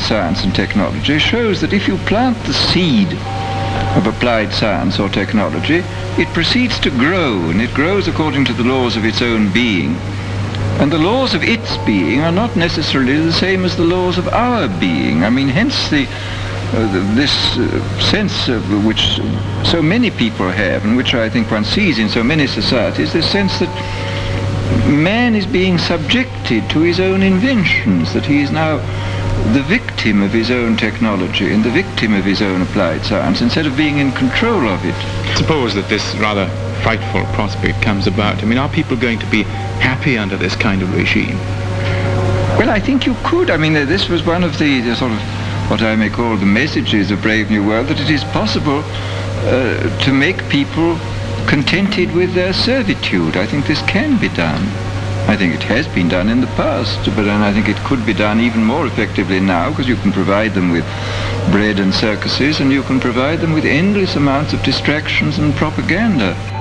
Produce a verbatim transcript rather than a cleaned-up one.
science and technology shows that if you plant the seed of applied science or technology, it proceeds to grow, and it grows according to the laws of its own being. And the laws of its being are not necessarily the same as the laws of our being. I mean, hence the, uh, the this uh, sense of which so many people have, and which I think one sees in so many societies, this sense that man is being subjected to his own inventions, that he is now the victim of his own technology and the victim of his own applied science, instead of being in control of it. Suppose that this rather frightful prospect comes about. I mean, are people going to be happy under this kind of regime? Well, I think you could. I mean, this was one of the, the sort of what I may call the messages of Brave New World, that it is possible uh, to make people contented with their servitude. I think this can be done. I think it has been done in the past, but then I think it could be done even more effectively now, because you can provide them with bread and circuses, and you can provide them with endless amounts of distractions and propaganda.